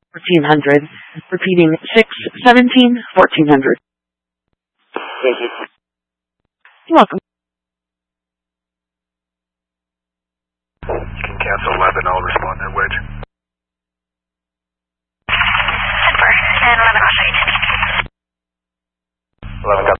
1400. Repeating 617 1400. Thank you. You're welcome. You can cancel 11, I'll respond that wedge. 10 11, I'll show you. 11,